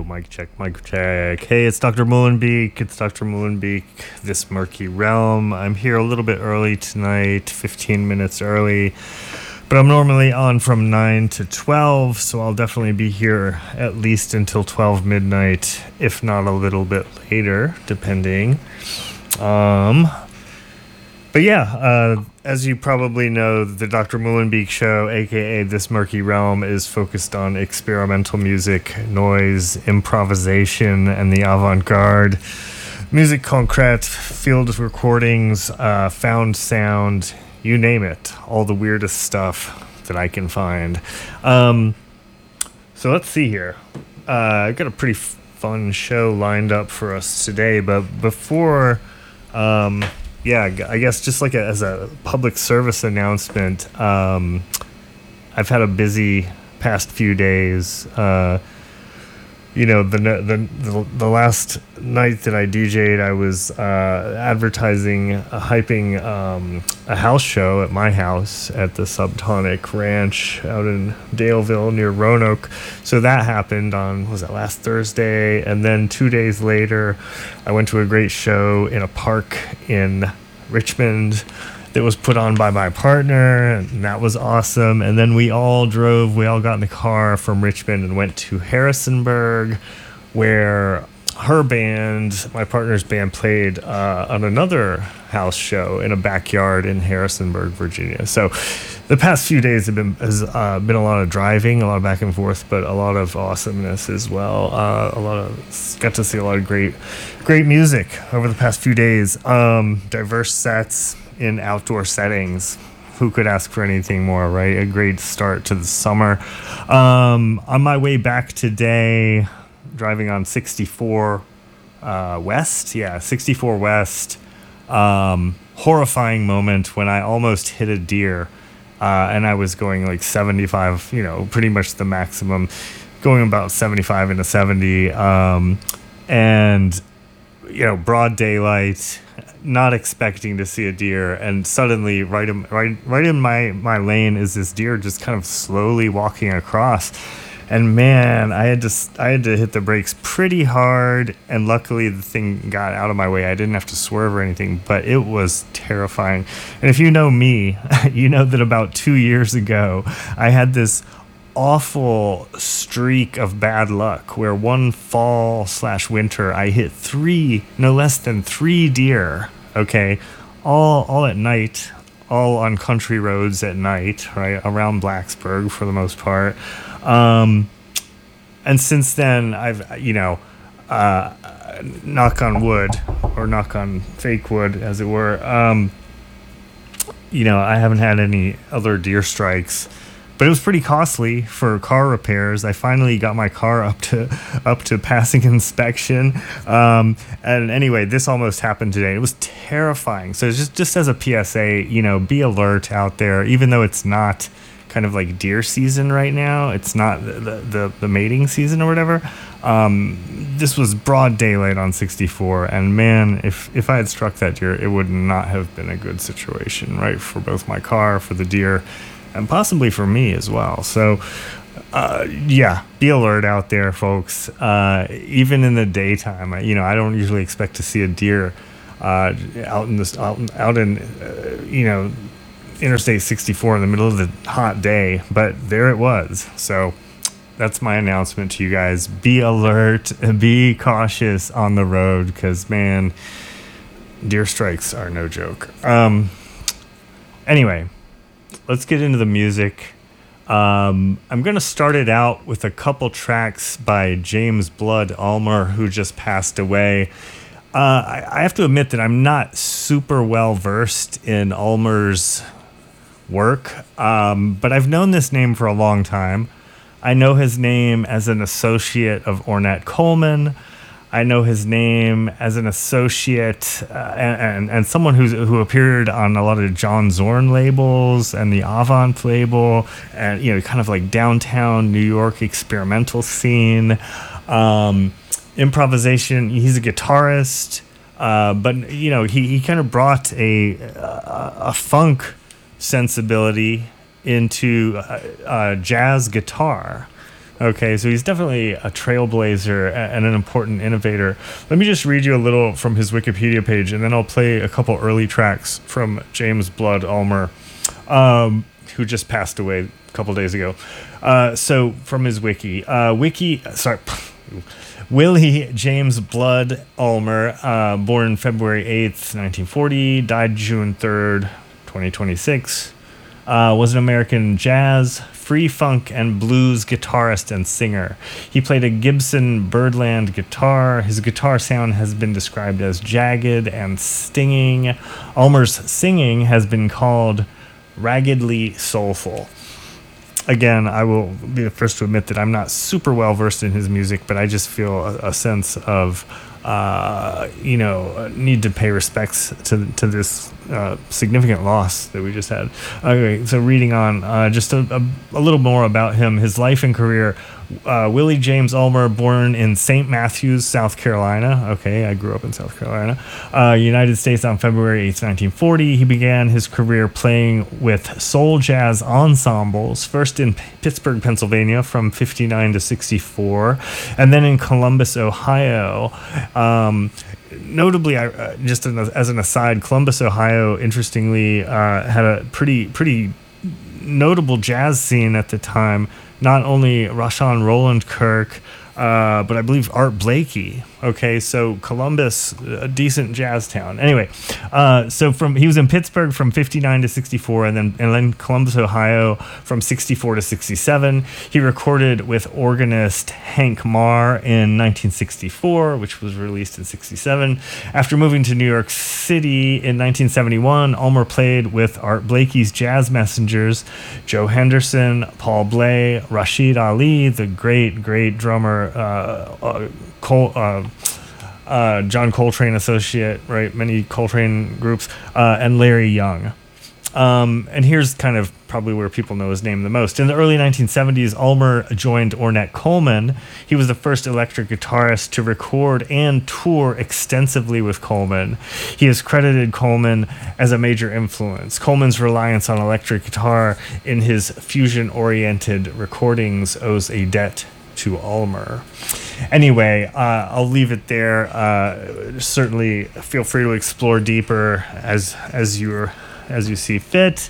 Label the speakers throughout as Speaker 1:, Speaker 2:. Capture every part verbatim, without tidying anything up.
Speaker 1: go. Mic check, mic check. Hey, it's Doctor Mullenbeek. It's Doctor Mullenbeek, This Murky Realm. I'm here a little bit early tonight, fifteen minutes early. But I'm normally on from nine to twelve, so I'll definitely be here at least until twelve midnight, if not a little bit later, depending. Um, but yeah, uh, as you probably know, the Doctor Mullenbeek Show, aka This Murky Realm, is focused on experimental music, noise, improvisation, and the avant-garde. Music concrete, field recordings, uh, found sound, you name it. All the weirdest stuff that I can find. Um, so let's see here. Uh, I've got a pretty f- fun show lined up for us today, but before... Um, yeah, I guess just like a, as a public service announcement, um, I've had a busy past few days. Uh, you know, the, the the the last night that I D J'd, I was uh, advertising, uh, hyping um, a house show at my house at the Subtonic Ranch out in Daleville near Roanoke. So that happened on, was that last Thursday? And then two days later, I went to a great show in a park in Richmond that was put on by my partner, and that was awesome. And then we all drove, we all got in the car from Richmond and went to Harrisonburg, where her band, my partner's band, played uh, on another house show in a backyard in Harrisonburg, Virginia. So the past few days have been has uh, been a lot of driving, a lot of back and forth, but a lot of awesomeness as well. Uh, a lot of got to see a lot of great, great music over the past few days. Um, diverse sets in outdoor settings. Who could ask for anything more, right? A great start to the summer. Um, on my way back today, driving on sixty-four uh, West, yeah, sixty-four West. Um, horrifying moment when I almost hit a deer, uh, and I was going like seventy-five, you know, pretty much the maximum, going about seventy-five into seventy, um, and you know, broad daylight, not expecting to see a deer, and suddenly right in, right, right in my, my lane is this deer just kind of slowly walking across. And man, I had to I had to hit the brakes pretty hard, and luckily the thing got out of my way. I didn't have to swerve or anything, but it was terrifying. And if you know me, you know that about two years ago, I had this awful streak of bad luck where one fall slash winter I hit three, no less than three deer. Okay, all all at night, all on country roads at night, right around Blacksburg for the most part. Um, and since then, I've, you know, uh, knock on wood, or knock on fake wood, as it were, um, you know, I haven't had any other deer strikes, but it was pretty costly for car repairs. I finally got my car up to, up to passing inspection. Um, and anyway, this almost happened today. It was terrifying. So just, just as a P S A, you know, be alert out there, even though it's not kind of like deer season right now. It's not the the, the mating season or whatever. Um, this was broad daylight on sixty-four, and man, if if I had struck that deer, it would not have been a good situation, right, for both my car, for the deer, and possibly for me as well. So uh, yeah, be alert out there, folks. Uh, even in the daytime, you know, I don't usually expect to see a deer uh, out in this out, out in uh, you know, Interstate sixty-four in the middle of the hot day, but there it was. So that's my announcement to you guys. Be alert, be cautious on the road, because man, deer strikes are no joke. Um, anyway, let's get into the music. Um, I'm going to start it out with a couple tracks by James Blood Ulmer, who just passed away. Uh, I, I have to admit that I'm not super well versed in Ulmer's work, um, but I've known this name for a long time. I know his name as an associate of Ornette Coleman. I know his name as an associate uh, and, and and someone who's who appeared on a lot of John Zorn labels and the Avant label, and you know, kind of like downtown New York experimental scene, um, improvisation. He's a guitarist, uh, but you know, he he kind of brought a a, a funk sensibility into uh, uh, jazz guitar. Okay, so he's definitely a trailblazer a- and an important innovator. Let me just read you a little from his Wikipedia page, and then I'll play a couple early tracks from James Blood Ulmer, um, who just passed away a couple days ago. Uh, so from his wiki, uh, wiki, sorry, Willie James Blood Ulmer, uh, born February eighth, nineteen forty, died June third, twenty twenty-six, uh, was an American jazz, free funk, and blues guitarist and singer. He played a Gibson Birdland guitar. His guitar sound has been described as jagged and stinging. Ulmer's singing has been called raggedly soulful. Again, I will be the first to admit that I'm not super well versed in his music, but I just feel a, a sense of, uh, you know, need to pay respects to to this uh, significant loss that we just had. Okay, so reading on, uh, just a, a, a little more about him, his life and career. Uh, Willie James Ulmer, born in Saint Matthews, South Carolina. Okay, I grew up in South Carolina. Uh, United States on February eighth, nineteen forty. He began his career playing with soul jazz ensembles, first in P- Pittsburgh, Pennsylvania from fifty-nine to sixty-four, and then in Columbus, Ohio. Um, notably, I, uh, just an, as an aside, Columbus, Ohio, interestingly, uh, had a pretty, pretty notable jazz scene at the time. Not only Rashawn Roland Kirk, uh, but I believe Art Blakey. Okay, so Columbus, a decent jazz town. Anyway, uh, so from he was in Pittsburgh from fifty-nine to sixty-four, and then and then Columbus, Ohio, from sixty-four to sixty-seven. He recorded with organist Hank Marr in nineteen sixty-four, which was released in sixty-seven. After moving to New York City in nineteen seventy-one, Ulmer played with Art Blakey's Jazz Messengers, Joe Henderson, Paul Bley, Rashid Ali, the great, great drummer, uh, uh, Cole, uh, uh, John Coltrane associate, right? Many Coltrane groups, uh, and Larry Young. Um, and here's kind of probably where people know his name the most. In the early nineteen seventies, Ulmer joined Ornette Coleman. He was the first electric guitarist to record and tour extensively with Coleman. He has credited Coleman as a major influence. Coleman's reliance on electric guitar in his fusion-oriented recordings owes a debt to Ulmer. Anyway, uh, I'll leave it there. Uh, certainly feel free to explore deeper as as you as you see fit.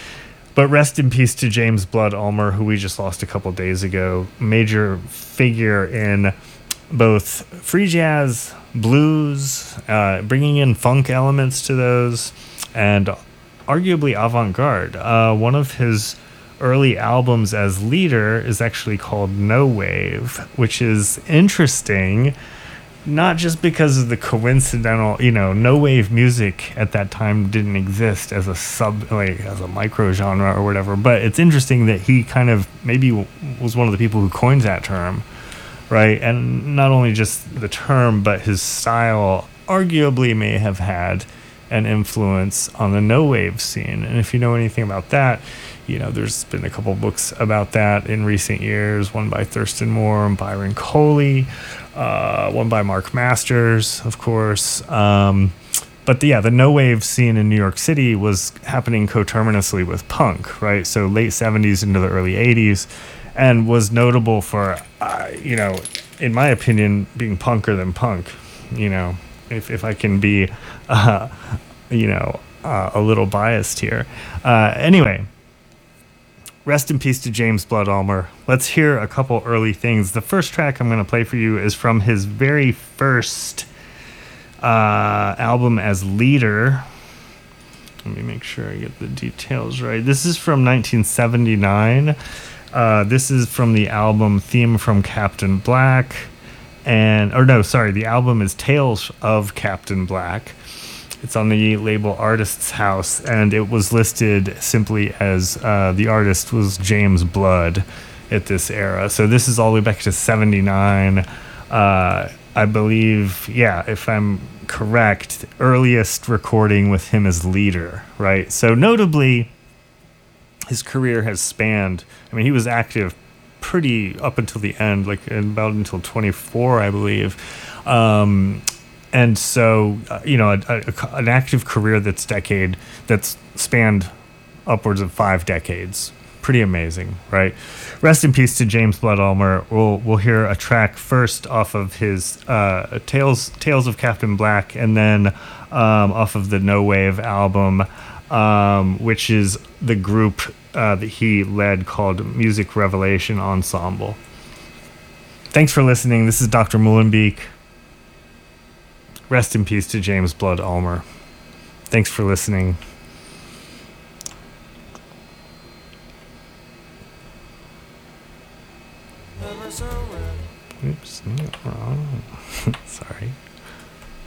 Speaker 1: But rest in peace to James Blood Ulmer, who we just lost a couple days ago. Major figure in both free jazz, blues, uh, bringing in funk elements to those, and arguably avant-garde. Uh, one of his early albums as leader is actually called No Wave, which is interesting, not just because of the coincidental, you know, no wave music at that time didn't exist as a sub, like as a micro genre or whatever, but it's interesting that he kind of maybe was one of the people who coined that term, right? And not only just the term, but his style arguably may have had an influence on the no wave scene. And if you know anything about that, you know, there's been a couple books about that in recent years, one by Thurston Moore and Byron Coley, uh, one by Mark Masters, of course. Um, but the, yeah, the no wave scene in New York City was happening coterminously with punk, right? So late seventies into the early eighties, and was notable for, uh, you know, in my opinion, being punker than punk, you know, if, if I can be, uh, you know, uh, a little biased here. Uh, anyway, rest in peace to James Blood Ulmer. Let's hear a couple early things. The first track I'm going to play for you is from his very first uh, album as leader. Let me make sure I get the details right. This is from nineteen seventy-nine. Uh, this is from the album Theme from Captain Black. And, or no, sorry, the album is Tales of Captain Black. It's on the label Artist's House, and it was listed simply as uh, the artist was James Blood at this era. So this is all the way back to seventy-nine. Uh, I believe, yeah, if I'm correct, earliest recording with him as leader, right? So notably, his career has spanned, I mean, he was active pretty up until the end, like about until twenty-four, I believe. Um, and so, uh, you know, a, a, an active career that's decade, that's spanned upwards of five decades, pretty amazing, right? Rest in peace to James Blood Ulmer. We'll we'll hear a track first off of his uh, Tales Tales of Captain Black, and then um, off of the No Wave album, um, which is the group uh, that he led called Music Revelation Ensemble. Thanks for listening. This is Doctor Molenbeek. Rest in peace to James Blood Ulmer. Thanks for listening. Oops, wrong. Sorry.